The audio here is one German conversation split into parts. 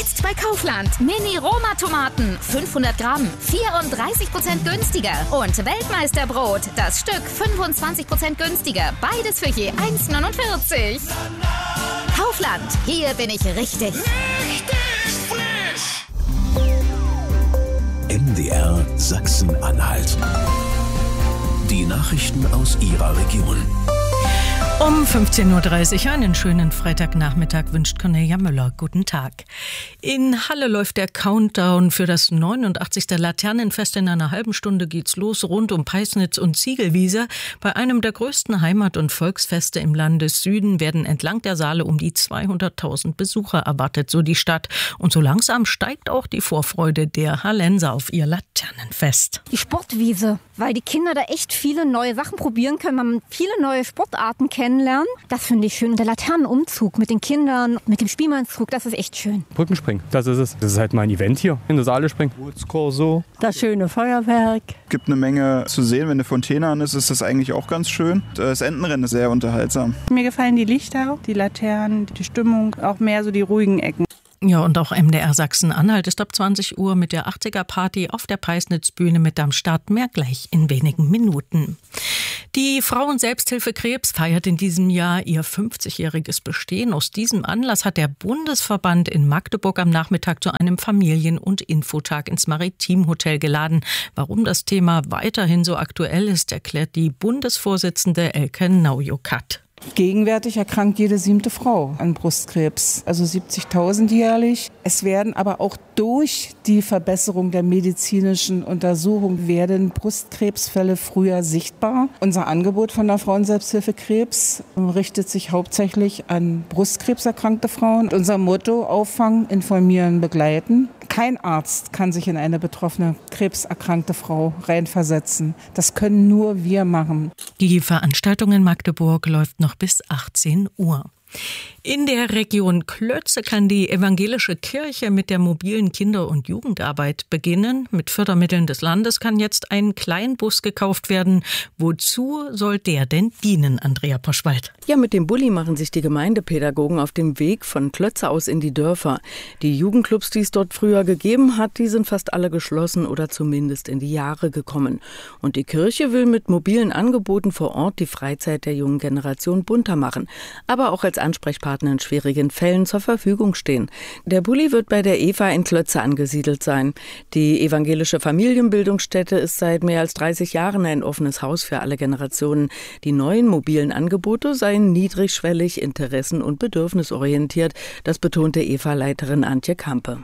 Jetzt bei Kaufland. Mini-Roma-Tomaten. 500 Gramm. 34% günstiger. Und Weltmeisterbrot. Das Stück 25% günstiger. Beides für je 1,49. Kaufland. Hier bin ich richtig. Richtig frisch! MDR Sachsen-Anhalt. Die Nachrichten aus Ihrer Region. Um 15.30 Uhr einen schönen Freitagnachmittag wünscht Cornelia Müller. Guten Tag. In Halle läuft der Countdown für das 89. Laternenfest. In einer halben Stunde geht's los rund um Peisnitz und Ziegelwiese. Bei einem der größten Heimat- und Volksfeste im Landessüden werden entlang der Saale um die 200.000 Besucher erwartet, so die Stadt. Und so langsam steigt auch die Vorfreude der Hallenser auf ihr Laternenfest. Die Sportwiese, weil die Kinder da echt viele neue Sachen probieren können, man viele neue Sportarten kennenlernen. Das finde ich schön. Und der Laternenumzug mit den Kindern, mit dem Spielmannszug, das ist echt schön. Brückenspringen, das ist es. Das ist halt mal ein Event hier in der Saale springen. Bootskorso. Das schöne Feuerwerk. Gibt eine Menge zu sehen. Wenn eine Fontäne an ist, ist das eigentlich auch ganz schön. Das Entenrennen ist sehr unterhaltsam. Mir gefallen die Lichter, die Laternen, die Stimmung, auch mehr so die ruhigen Ecken. Ja, und auch MDR Sachsen-Anhalt ist ab 20 Uhr mit der 80er-Party auf der Peisnitzbühne mit am Start. Mehr gleich in wenigen Minuten. Die Frauen-Selbsthilfe Krebs feiert in diesem Jahr ihr 50-jähriges Bestehen. Aus diesem Anlass hat der Bundesverband in Magdeburg am Nachmittag zu einem Familien- und Infotag ins Maritimhotel geladen. Warum das Thema weiterhin so aktuell ist, erklärt die Bundesvorsitzende Elke Naujokat. Gegenwärtig erkrankt jede 7. Frau an Brustkrebs, also 70.000 jährlich. Es werden aber auch durch die Verbesserung der medizinischen Untersuchung werden Brustkrebsfälle früher sichtbar. Unser Angebot von der Frauenselbsthilfe Krebs richtet sich hauptsächlich an brustkrebserkrankte Frauen. Unser Motto: Auffangen, informieren, begleiten. Kein Arzt kann sich in eine betroffene krebserkrankte Frau reinversetzen. Das können nur wir machen. Die Veranstaltung in Magdeburg läuft noch bis 18 Uhr. In der Region Klötze kann die evangelische Kirche mit der mobilen Kinder- und Jugendarbeit beginnen. Mit Fördermitteln des Landes kann jetzt ein Kleinbus gekauft werden. Wozu soll der denn dienen, Andrea Poschwald? Ja, mit dem Bulli machen sich die Gemeindepädagogen auf den Weg von Klötze aus in die Dörfer. Die Jugendclubs, die es dort früher gegeben hat, die sind fast alle geschlossen oder zumindest in die Jahre gekommen. Und die Kirche will mit mobilen Angeboten vor Ort die Freizeit der jungen Generation bunter machen, aber auch als Ansprechpartner in schwierigen Fällen zur Verfügung stehen. Der Bulli wird bei der Eva in Klötze angesiedelt sein. Die evangelische Familienbildungsstätte ist seit mehr als 30 Jahren ein offenes Haus für alle Generationen. Die neuen mobilen Angebote seien niedrigschwellig, interessen- und bedürfnisorientiert. Das betonte Eva-Leiterin Antje Kampe.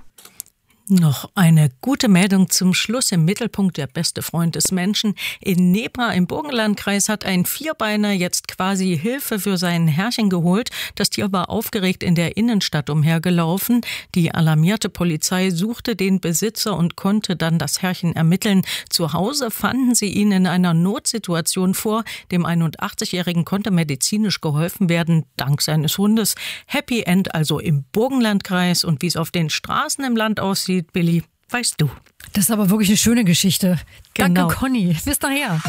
Noch eine gute Meldung zum Schluss. Im Mittelpunkt der beste Freund des Menschen. In Nebra im Burgenlandkreis hat ein Vierbeiner jetzt quasi Hilfe für sein Herrchen geholt. Das Tier war aufgeregt in der Innenstadt umhergelaufen. Die alarmierte Polizei suchte den Besitzer und konnte dann das Herrchen ermitteln. Zu Hause fanden sie ihn in einer Notsituation vor. Dem 81-Jährigen konnte medizinisch geholfen werden, dank seines Hundes. Happy End also im Burgenlandkreis. Und wie es auf den Straßen im Land aussieht, Billy, weißt du. Das ist aber wirklich eine schöne Geschichte. Genau. Danke, Conny. Bis nachher.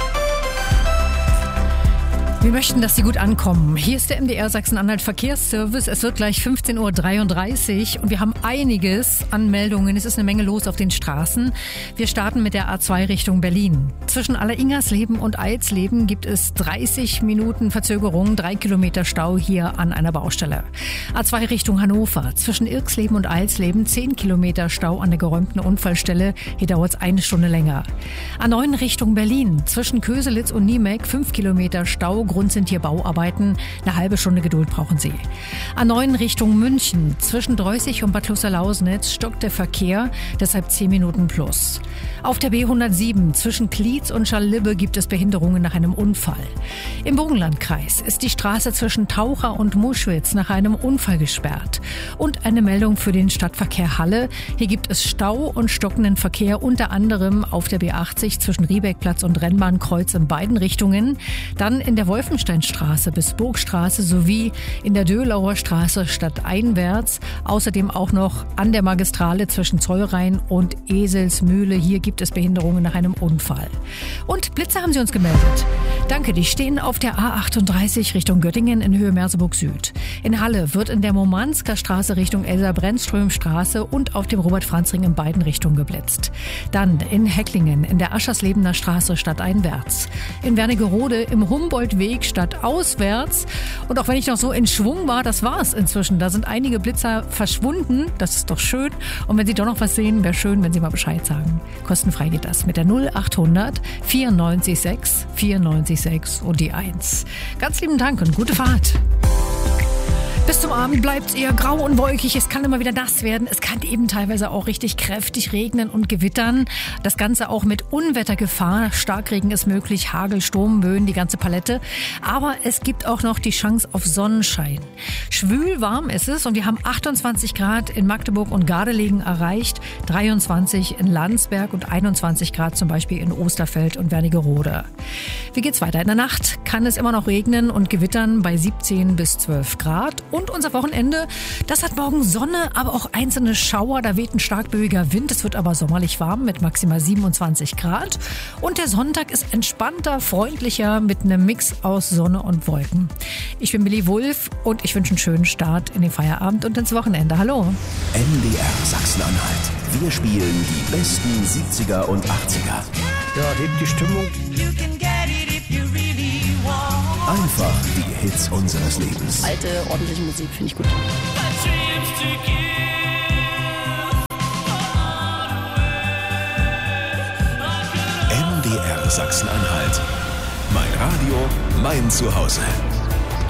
Wir möchten, dass Sie gut ankommen. Hier ist der MDR Sachsen-Anhalt Verkehrsservice. Es wird gleich 15.33 Uhr und wir haben einiges an Meldungen. Es ist eine Menge los auf den Straßen. Wir starten mit der A2 Richtung Berlin. Zwischen Alleringersleben und Eidsleben gibt es 30 Minuten Verzögerung, 3 Kilometer Stau hier an einer Baustelle. A2 Richtung Hannover. Zwischen Irksleben und Eidsleben 10 Kilometer Stau an der geräumten Unfallstelle. Hier dauert es 1 Stunde länger. A9 Richtung Berlin. Zwischen Köselitz und Niemek 5 Kilometer Stau. Grund sind hier Bauarbeiten. Eine halbe Stunde Geduld brauchen Sie. A9 Richtung München. Zwischen Dreußig und Bad Kloster-Lausnitz stockt der Verkehr, deshalb 10 Minuten plus. Auf der B107 zwischen Klietz und Schallibbe gibt es Behinderungen nach einem Unfall. Im Burgenlandkreis ist die Straße zwischen Taucher und Muschwitz nach einem Unfall gesperrt. Und eine Meldung für den Stadtverkehr Halle. Hier gibt es Stau und stockenden Verkehr, unter anderem auf der B80 zwischen Riebeckplatz und Rennbahnkreuz in beiden Richtungen. Dann in der Wolfensteinstraße bis Burgstraße sowie in der Döhlauer Straße stadteinwärts. Außerdem auch noch an der Magistrale zwischen Zollrhein und Eselsmühle. Hier gibt es Behinderungen nach einem Unfall. Und Blitze haben Sie uns gemeldet. Danke, die stehen auf der A38 Richtung Göttingen in Höhe Merseburg Süd. In Halle wird in der Momansker Straße Richtung Elsa-Brennström-Straße und auf dem Robert-Franz-Ring in beiden Richtungen geblitzt. Dann in Hecklingen in der Ascherslebener Straße stadteinwärts. In Wernigerode im Humboldtweg stadtauswärts. Und auch wenn ich noch so in Schwung war, das war's inzwischen. Da sind einige Blitzer verschwunden. Das ist doch schön. Und wenn Sie doch noch was sehen, wäre schön, wenn Sie mal Bescheid sagen. Kostenfrei geht das mit der 0800 94 6 94 6 und die 1. Ganz lieben Dank und gute Fahrt. Bis zum Abend bleibt es eher grau und wolkig. Es kann immer wieder nass werden. Es kann eben teilweise auch richtig kräftig regnen und gewittern. Das Ganze auch mit Unwettergefahr. Starkregen ist möglich, Hagel, Sturmböen, die ganze Palette. Aber es gibt auch noch die Chance auf Sonnenschein. Schwül warm ist es und wir haben 28 Grad in Magdeburg und Gardelegen erreicht, 23 in Landsberg und 21 Grad zum Beispiel in Osterfeld und Wernigerode. Wie geht's weiter? In der Nacht kann es immer noch regnen und gewittern bei 17 bis 12 Grad. Und unser Wochenende, das hat morgen Sonne, aber auch einzelne Schauer. Da weht ein stark böiger Wind. Es wird aber sommerlich warm mit maximal 27 Grad. Und der Sonntag ist entspannter, freundlicher mit einem Mix aus Sonne und Wolken. Ich bin Billy Wulff und ich wünsche einen schönen Start in den Feierabend und ins Wochenende. Hallo. MDR Sachsen-Anhalt. Wir spielen die besten 70er und 80er. Ja, hebt die Stimmung. Einfach die Hits unseres Lebens. Alte, ordentliche Musik finde ich gut. MDR Sachsen-Anhalt. Mein Radio, mein Zuhause.